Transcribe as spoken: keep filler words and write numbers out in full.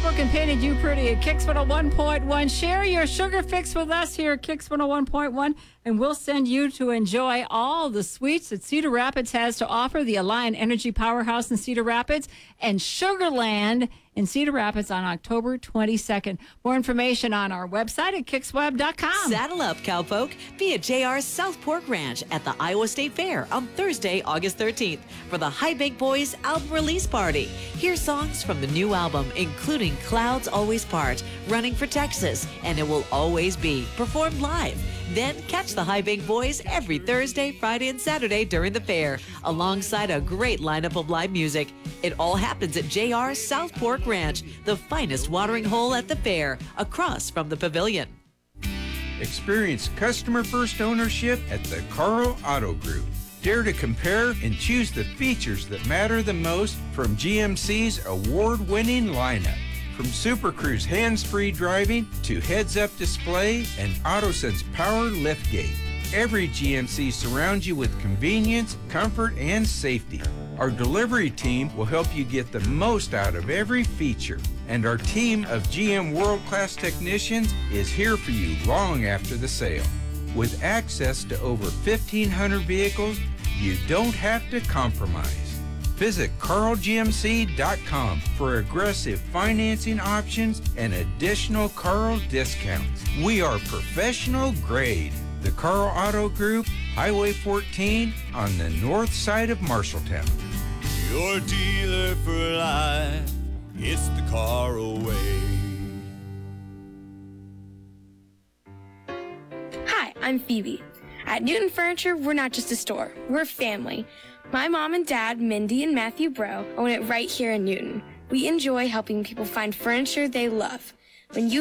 Facebook and painted you pretty at Kicks one oh one point one. Share your sugar fix with us here at Kicks one oh one point one, and we'll send you to enjoy all the sweets that Cedar Rapids has to offer, the Alliant Energy Powerhouse in Cedar Rapids and Sugarland in Cedar Rapids on October twenty-second. More information on our website at kicks web dot com. Saddle up, cowpoke. Be at J R's South Pork Ranch at the Iowa State Fair on Thursday, August thirteenth for the High Bank Boys album release party. Hear songs from the new album, including Clouds Always Part, Running for Texas, and It Will Always Be, performed live. Then catch the High Bank Boys every Thursday, Friday, and Saturday during the fair, alongside a great lineup of live music. It all happens at J R's South Pork Ranch, the finest watering hole at the fair, across from the pavilion. Experience customer-first ownership at the Carl Auto Group. Dare to compare and choose the features that matter the most from G M C's award-winning lineup. From Super Cruise hands-free driving to heads-up display and AutoSense power liftgate, every G M C surrounds you with convenience, comfort, and safety. Our delivery team will help you get the most out of every feature, and our team of G M world-class technicians is here for you long after the sale. With access to over fifteen hundred vehicles, you don't have to compromise. Visit carl g m c dot com for aggressive financing options and additional Carl discounts. We are professional grade. The Carl Auto Group, Highway fourteen on the north side of Marshalltown. Your dealer for life, it's the Carl way. Hi, I'm Phoebe. At Newton Furniture, we're not just a store, we're a family. My mom and dad, Mindy and Matthew Bro, own it right here in Newton. We enjoy helping people find furniture they love. When you